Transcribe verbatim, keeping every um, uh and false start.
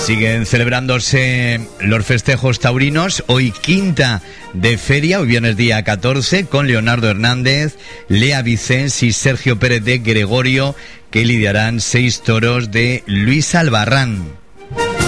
Siguen celebrándose los festejos taurinos, hoy quinta de feria, hoy viernes día catorce, con Leonardo Hernández, Lea Vicens y Sergio Pérez de Gregorio, que lidiarán seis toros de Luis Albarrán.